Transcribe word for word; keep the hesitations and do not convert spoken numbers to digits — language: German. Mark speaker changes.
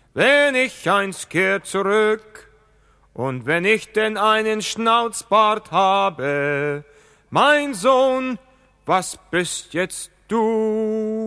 Speaker 1: wenn ich einst kehr zurück. Und wenn ich denn einen Schnauzbart habe, mein Sohn, was bist jetzt du?